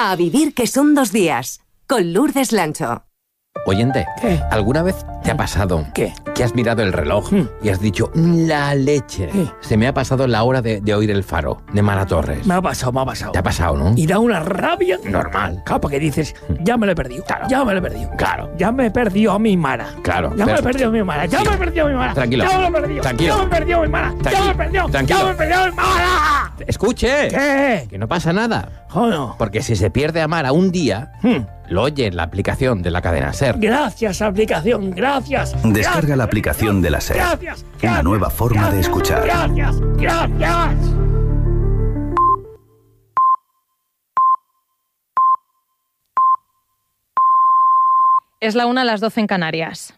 A vivir que son 2 días, con Lourdes Lancho. Oyente, ¿qué? ¿Alguna vez te ha pasado ¿Qué? que has mirado el reloj y has dicho, la leche? ¿Qué? Se me ha pasado la hora de oír el faro de Mara Torres. Me ha pasado. ¿Te ha pasado, no? Y da una rabia. Normal. Claro, porque dices, ya me lo he perdido. Claro. Ya me lo he perdido. Claro. Ya me he perdido a mi Mara. Claro. Ya me he perdido a mi Mara. Ya me he perdido a mi Mara. Tranquilo. Ya me lo he perdido. Tranquilo. Ya me he perdido a mi Mara. Ya me he perdido. Tranquilo. Ya me he perdido a mi Mara. Escuche. ¿Qué? Que no pasa nada. Joder. Porque si se pierde a Mara un día, lo oye en la aplicación de la cadena SER. Gracias, aplicación. Gracias. Descarga la aplicación de la SER. Gracias. Una nueva forma de escuchar. Gracias. Es la 1 a las 12 en Canarias.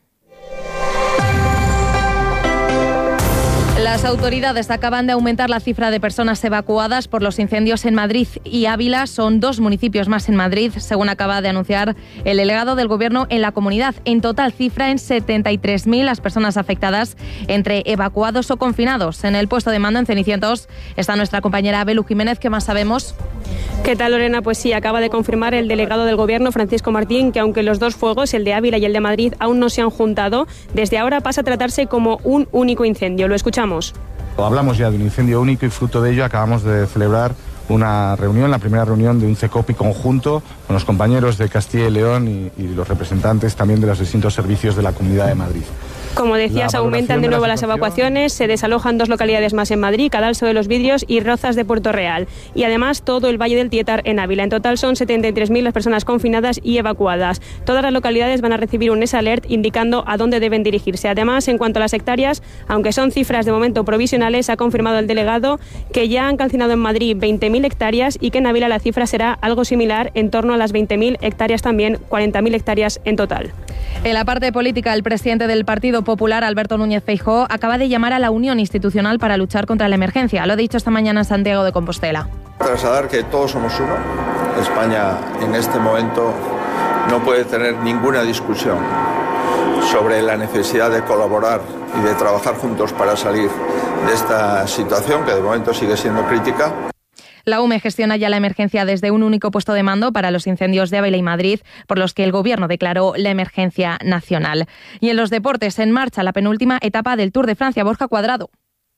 Las autoridades acaban de aumentar la cifra de personas evacuadas por los incendios en Madrid y Ávila. Son 2 municipios más en Madrid, según acaba de anunciar el delegado del Gobierno en la comunidad. En total cifra en 73.000 las personas afectadas, entre evacuados o confinados. En el puesto de mando en Cenicientos está nuestra compañera Belu Jiménez. ¿Qué más sabemos? ¿Qué tal, Lorena? Pues sí, acaba de confirmar el delegado del Gobierno, Francisco Martín, que aunque los 2 fuegos, el de Ávila y el de Madrid, aún no se han juntado, desde ahora pasa a tratarse como un único incendio. Lo escuchamos. Hablamos ya de un incendio único y fruto de ello acabamos de celebrar una reunión, la primera reunión de un CECOPI conjunto con los compañeros de Castilla y León y los representantes también de los distintos servicios de la Comunidad de Madrid. Como decías, aumentan de nuevo las evacuaciones, se desalojan 2 localidades más en Madrid, Cadalso de los Vidrios y Rozas de Puerto Real. Y además todo el Valle del Tietar en Ávila. En total son 73.000 las personas confinadas y evacuadas. Todas las localidades van a recibir un S-Alert indicando a dónde deben dirigirse. Además, en cuanto a las hectáreas, aunque son cifras de momento provisionales, ha confirmado el delegado que ya han calcinado en Madrid 20.000 hectáreas y que en Ávila la cifra será algo similar, en torno a las 20.000 hectáreas también, 40.000 hectáreas en total. En la parte política, el presidente del Partido Popular, Alberto Núñez Feijóo, acaba de llamar a la unión institucional para luchar contra la emergencia. Lo ha dicho esta mañana en Santiago de Compostela. Trasladar que todos somos uno. España en este momento no puede tener ninguna discusión sobre la necesidad de colaborar y de trabajar juntos para salir de esta situación que de momento sigue siendo crítica. La UME gestiona ya la emergencia desde un único puesto de mando para los incendios de Ávila y Madrid, por los que el Gobierno declaró la emergencia nacional. Y en los deportes, en marcha la penúltima etapa del Tour de Francia. Borja Cuadrado.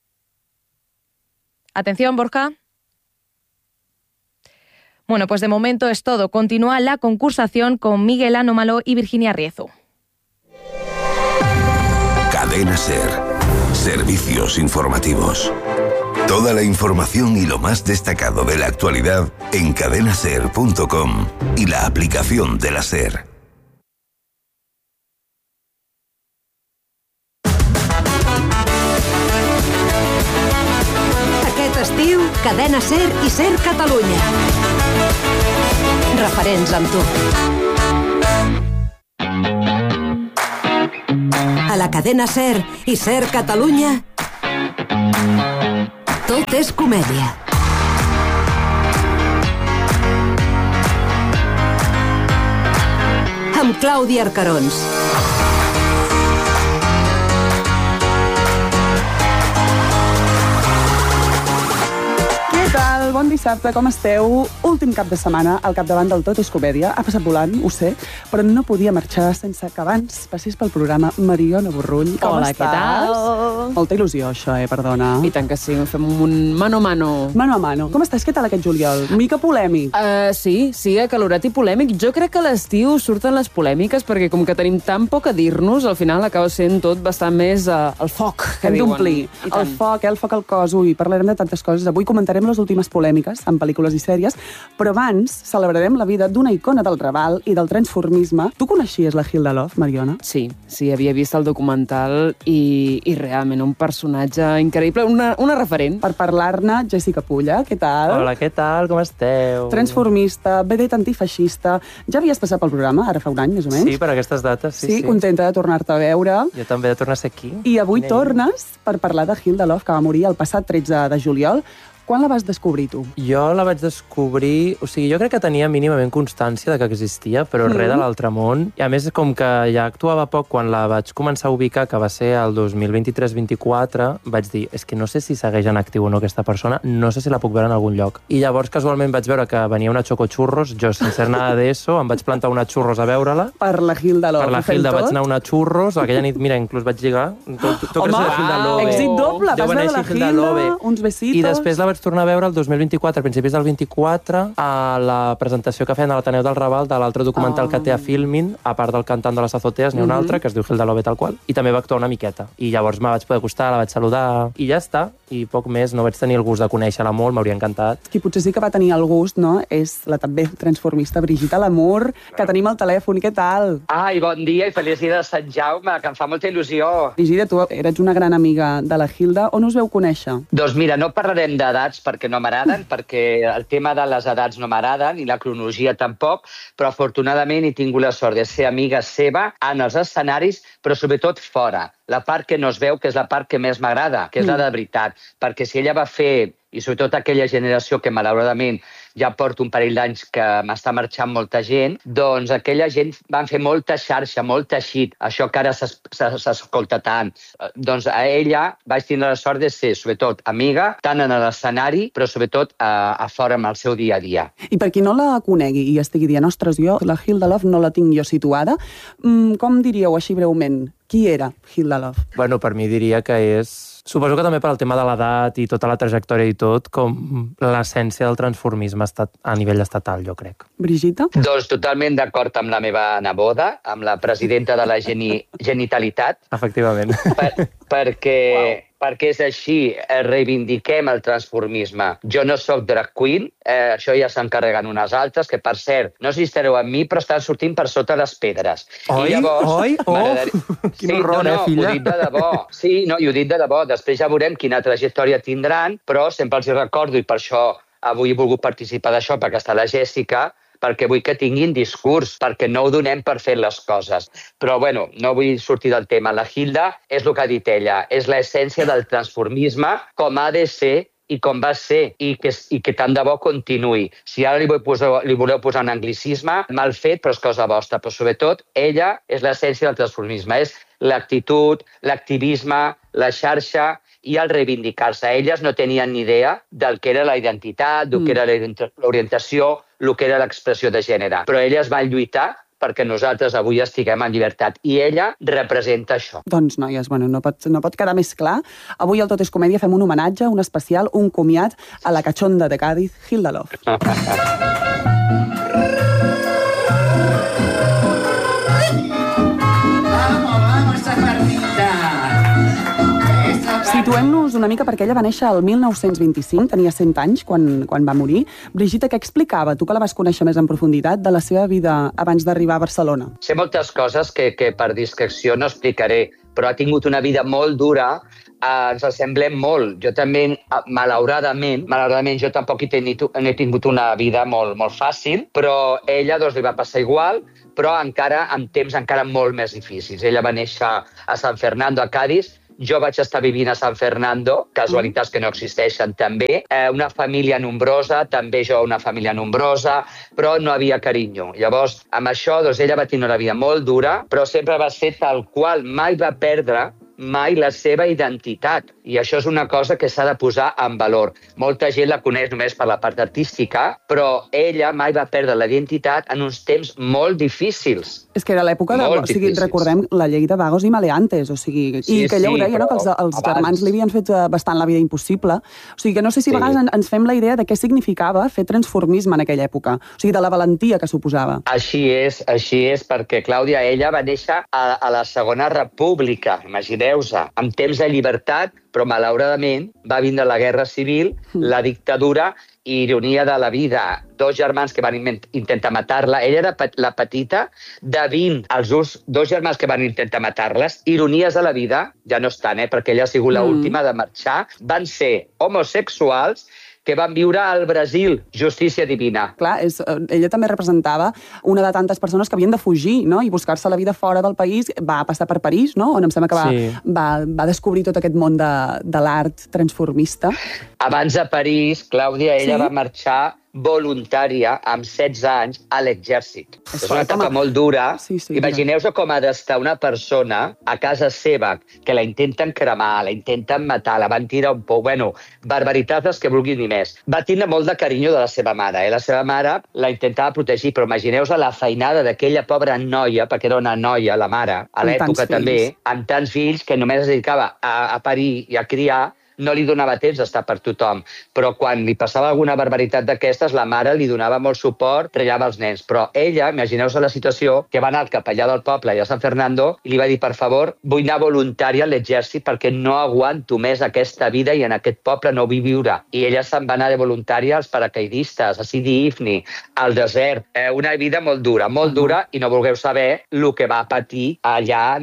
Atención, Borja. Bueno, pues de momento es todo. Continúa la concursación con Miguel Anómalo y Virginia Riezu. Cadena SER. Servicios informativos. Toda la información y lo más destacado de la actualidad en cadenaser.com y la aplicación de la SER. Aquest estiu, Cadena SER i SER Catalunya. Referents amb tu. A la Cadena SER i SER Catalunya, tot és comèdia. Amb Clàudia Arcarons. Què tal? Bon dissabte, com esteu? Últim cap de setmana, al capdavant del Tot és Comèdia. Ha passat volant, ho sé, però no podia marxar sense que abans passés pel programa Mariona Borrull. Com Hola, estàs? què tal? Molta il·lusió, això, perdona. I tant que sí, fem un mano a mano. Mano a mano. Com estàs? Què tal aquest juliol? Mica polèmic. Sí, acalorat i polèmic. Jo crec que a l'estiu surten les polèmiques perquè com que tenim tan poc a dir-nos, al final acaba sent tot bastant més el foc, que Hem diuen. d'omplir. El foc al cos. Ui, parlarem de tantes coses. Avui comentarem les últimes polèmiques en pel·lícules i sèries, però abans celebrarem la vida d'una icona del Raval i del transformisme. Tu coneixies la Hilda Love, Mariona? Sí, havia vist el documental i realment un personatge increïble, una referent. Per parlar-ne, Jessica Pulla, què tal? Hola, què tal? Com esteu? Transformista, vedet antifeixista. Ja havies passat pel programa, ara fa un any, més o menys? Sí, per aquestes dates, sí. Contenta de tornar-te a veure. Jo també de tornar a ser aquí. I avui tornes per parlar de Hilda Love, que va morir el passat 13 de juliol. Quan la vas descobrir, tu? Jo la vaig descobrir... O sigui, jo crec que tenia mínimament constància de que existia, però res de l'altre món. I a més, com que ja actuava poc, quan la vaig començar a ubicar, que va ser el 2023-24, vaig dir, és que no sé si segueix en actiu o no aquesta persona, no sé si la puc veure en algun lloc. I llavors, casualment, vaig veure que venia una Chocochurros, jo, sense ser nada d'eso, em vaig plantar una Churros a veure-la. Per la Hilda Love. Per la Hilda vaig anar a una Churros, aquella nit, mira, inclús vaig lligar. Home, èxit doble, vas veure la Hilda, uns besitos... I després la vaig tornar a veure el 2024, a principis del 24, a la presentació que feien a l'Ateneu del Raval de l'altre documental que té a Filmin, a part del cantant de les Azoteas, n'hi ha un altre, que es diu Hilda Love tal qual, i també va actuar una miqueta. I llavors me vaig poder acostar, la vaig saludar, i ja està. I poc més, no vaig tenir el gust de conèixer-la molt, m'hauria encantat. Qui potser sí que va tenir el gust, no?, és la també transformista Brigitte Lamour, que tenim al telèfon. Què tal? Ai, bon dia i feliç dia de Sant Jaume, que em fa molta il·lusió. Brigitte, tu eres una gran amiga de la Hilda. On us veu conèixer? Doncs mira, no parlarem d'edats perquè no m'agraden, perquè el tema de les edats no m'agraden, i la cronologia tampoc, però afortunadament he tingut la sort de ser amiga seva en els escenaris, però sobretot fora. La part que no es veu, que és la part que més m'agrada, que és la de veritat. Perquè si ella va fer, i sobretot aquella generació que malauradament ja porto un parell d'anys que m'està marxant molta gent, doncs aquella gent van fer molta xarxa, molt teixit, això que ara s'escolta tant. Doncs a ella vaig tenir la sort de ser, sobretot, amiga, tant en l'escenari, però sobretot a fora amb el seu dia a dia. I per qui no la conegui i estigui dient, ostres, jo la Hilda Love no la tinc jo situada, com diríeu així breument? Qui era Hilda Love? Bueno, per mi diria que és... Suposo que també per al tema de l'edat i tota la trajectòria i tot, com l'essència del transformisme a nivell estatal, jo crec. Brigitte? Doncs totalment d'acord amb la meva neboda, amb la presidenta de la genitalitat. Efectivament. Perquè és així, reivindiquem el transformisme. Jo no sóc drag queen, això ja s'encarreguen unes altres, que per cert, no assistireu amb mi, però estan sortint per sota les pedres. Oi? Quin horror, filla? Ho dic de debò. Sí, no, i ho dic de debò. Després ja veurem quina trajectòria tindran, però sempre els hi recordo, i per això avui he volgut participar d'això, perquè està la Jèssica, perquè vull que tinguin discurs, perquè no ho donem per fer les coses. Però, bueno, no vull sortir del tema. La Hilda és el que ha dit ella, és l'essència del transformisme, com ha de ser i com va ser, i que tant de bo continuï. Si ara li voleu posar un anglicisme, mal fet, però és cosa vostra. Però, sobretot, ella és l'essència del transformisme. És l'actitud, l'activisme, la xarxa i el reivindicar-se. Elles no tenien ni idea del que era la identitat, del que era l'orientació, el que era l'expressió de gènere. Però elles van lluitar perquè nosaltres avui estiguem en llibertat. I ella representa això. Doncs, noies, bueno, no pot quedar més clar. Avui al Tot és Comèdia fem un homenatge, un especial, un comiat a la cachonda de Cádiz, Hilda Love. Situem-nos una mica perquè ella va néixer el 1925, tenia 100 anys quan va morir. Brigitte, què explicava, tu que la vas conèixer més en profunditat, de la seva vida abans d'arribar a Barcelona? Sé moltes coses que per discreció no explicaré, però ha tingut una vida molt dura, ens assemblem molt. Jo també, malauradament, jo tampoc he tingut una vida molt fàcil, però ella li va passar igual, però encara amb temps encara molt més difícils. Ella va néixer a San Fernando, a Cádiz. Jo vaig estar vivint a San Fernando, casualitats que no existeixen també. Una família nombrosa, també jo una família nombrosa, però no havia carinyo. Llavors, amb això, ella va tenir una vida molt dura, però sempre va ser tal qual, mai va perdre mai la seva identitat. I això és una cosa que s'ha de posar en valor. Molta gent la coneix només per la part artística, però ella mai va perdre la identitat en uns temps molt difícils. És que era l'època de... O sigui, recordem la llei de vagos i maleantes, o sigui... I que ella ho deia, no?, que els germans li havien fet bastant la vida impossible. O sigui, que no sé si a vegades ens fem la idea de què significava fer transformisme en aquella època. O sigui, de la valentia que suposava. Així és, perquè, Clàudia, ella va néixer a la Segona República, imagineu-se, amb temps de llibertat, però malauradament va vindre la Guerra Civil, la dictadura i ironia de la vida. 2 germans que van intentar matar-la. Ella era la petita de 20. Els 2 germans que van intentar matar-les, ironies de la vida, ja no estan, perquè ella ha sigut l'última de marxar, van ser homosexuals que van viure al Brasil. Justícia divina. Clar, ella també representava una de tantes persones que havien de fugir, no?, i buscar-se la vida fora del país. Va passar per París, no?, on em sembla que va descobrir tot aquest món de l'art transformista. Abans de París, Clàudia, ella va marxar voluntària amb 16 anys a l'exèrcit. És una etapa molt dura. Imagineu-vos com ha d'estar una persona a casa seva, que la intenten cremar, la intenten matar, la van tirar un pou, barbaritats les que vulguin ni més. Va tindre molt de carinyo de la seva mare. La seva mare la intentava protegir, però imagineu-vos la feinada d'aquella pobra noia, perquè era una noia, la mare, a l'època també, amb tants fills, que només es dedicava a parir i a criar, no li donava temps d'estar per tothom. Però quan li passava alguna barbaritat d'aquestes, la mare li donava molt suport, trellava els nens. Però ella, imagineu-vos la situació, que va anar al capellà del poble, a San Fernando, i li va dir, per favor, vull anar voluntària a l'exèrcit perquè no aguanto més aquesta vida i en aquest poble no vull viure. I ella se'n va anar de voluntària als paracaidistes, a Sidi Ifni, al desert. Una vida molt dura, i no vulgueu saber el que va patir allà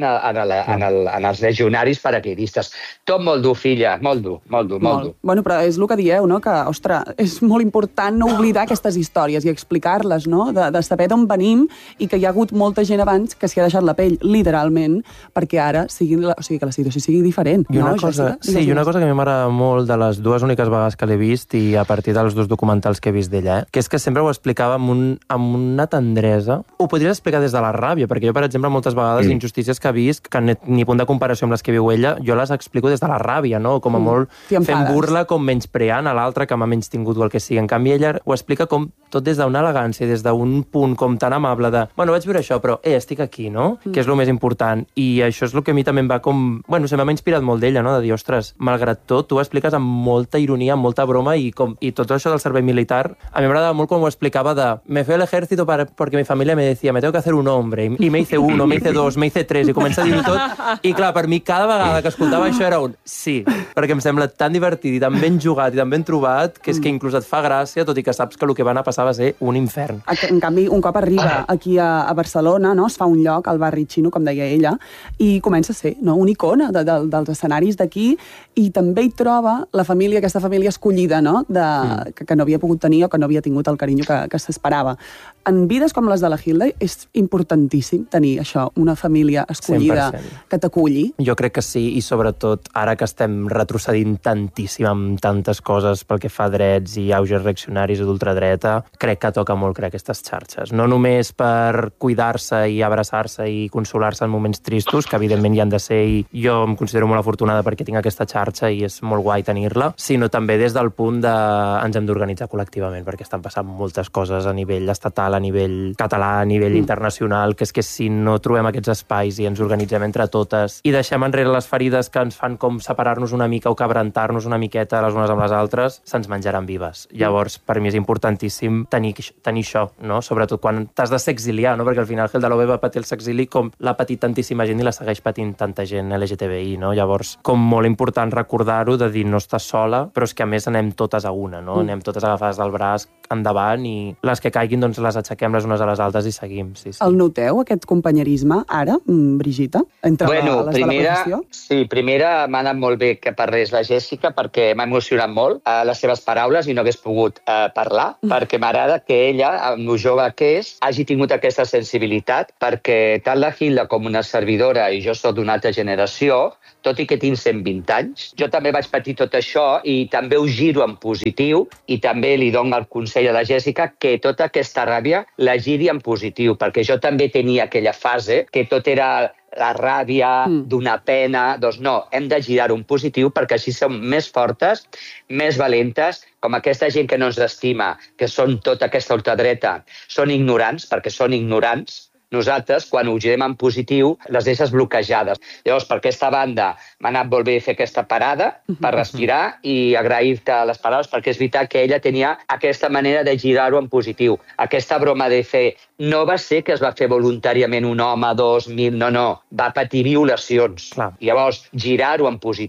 en els legionaris paracaidistes. Tot molt dur, filla, molt dur. Bueno, però és el que dieu, no?, que, ostres, és molt important no oblidar aquestes històries i explicar-les, no?, de saber d'on venim i que hi ha hagut molta gent abans que s'hi ha deixat la pell, literalment, perquè ara que la situació sigui diferent. I una cosa que a mi m'agrada molt de les dues úniques vegades que l'he vist i a partir dels dos documentals que he vist d'ella, que és que sempre ho explicava amb una tendresa. Ho podries explicar des de la ràbia, perquè jo, per exemple, moltes vegades injustícies que he vist, que ni punt de comparació amb les que viu ella, jo les explico des de la ràbia, no?, com a molt fent burla, com menyspreant a l'altre que m'ha menystingut o el que sigui. En canvi, ella ho explica com tot des d'una elegància, des d'un punt com tan amable de, vaig viure això, però estic aquí, no?, que és el més important. I això és el que a mi també em va com... sempre m'ha inspirat molt d'ella, no?, de dir, ostres, malgrat tot, tu ho expliques amb molta ironia, amb molta broma i tot això del servei militar, a mi m'agradava molt com ho explicava de, me fui al ejército porque mi familia me decía, me tengo que hacer un hombre, y me hice uno, me hice dos, me hice tres, i comença a dir-ho tot. I clar, per mi, cada vegada que escoltava això era un sí, perquè em sembla tan divertit i tan ben jugat i tan ben trobat que és que inclús et fa gràcia, tot i que saps que el que va anar a passar va ser un infern. En canvi, un cop arriba aquí a Barcelona, no, es fa un lloc al barri xino, com deia ella, i comença a ser, no, una icona dels escenaris d'aquí, i també hi troba la família, aquesta família escollida, no?, que no havia pogut tenir o que no havia tingut el carinyo que s'esperava. En vides com les de la Hilda és importantíssim tenir això, una família escollida 100%. Que t'aculli. Jo crec que sí, i sobretot ara que estem retrocedint tantíssim amb tantes coses pel que fa a drets i auges reaccionaris d'ultradreta, crec que toca molt crear aquestes xarxes. No només per cuidar-se i abraçar-se i consolar-se en moments tristos, que evidentment hi han de ser, i jo em considero molt afortunada perquè tinc aquesta xarxa i és molt guai tenir-la, sinó també des del punt de ens hem d'organitzar col·lectivament, perquè estan passant moltes coses a nivell estatal, a nivell català, a nivell internacional, que és que si no trobem aquests espais i ens organitzem entre totes i deixem enrere les ferides que ens fan com separar-nos una mica o quebrantar-nos una miqueta les unes amb les altres, se'ns menjaran vives. Llavors, per mi és importantíssim tenir això, no? Sobretot quan t'has de ser exiliar, no? Perquè al final Hilda Love va patir el s'exili com l'ha patit tantíssima gent i la segueix patint tanta gent LGTBI, no? Llavors, com molt important recordar-ho, de dir no estàs sola, però és que a més anem totes a una, no? Anem totes agafades del braç endavant i les que caiguin doncs les aixequem les unes a les altres i seguim. Sí. El noteu, aquest companyerisme, ara, Brigitta, entre les de la professió? Sí, primera m'ha anat molt bé que parlés la Jèssica perquè m'ha emocionat molt les seves paraules i no hagués pogut parlar, perquè m'agrada que ella, amb el jove que és, hagi tingut aquesta sensibilitat, perquè tant la Hilda com una servidora, i jo soc d'una altra generació, tot i que tinc 120 anys, jo també vaig patir tot això i també ho giro en positiu i també li dono el consell a la Jèssica que tota aquesta ràbia la giri en positiu, perquè jo també tenia aquella fase que tot era la ràbia d'una pena. Doncs no, hem de girar-ho en positiu perquè així som més fortes, més valentes, com aquesta gent que no ens estima, que són tota aquesta ultradreta, són ignorants, perquè són ignorants. Nosaltres, quan ho girem en positiu, les deixes bloquejades. Llavors, per aquesta banda, m'ha anat molt bé fer aquesta parada per respirar i agrair-te les paraules, perquè és veritat que ella tenia aquesta manera de girar-ho en positiu. Aquesta broma de fer... No va ser que es va fer voluntàriament un home, 2.000, no. Va patir violacions. Clar. Llavors, girar-ho en positiu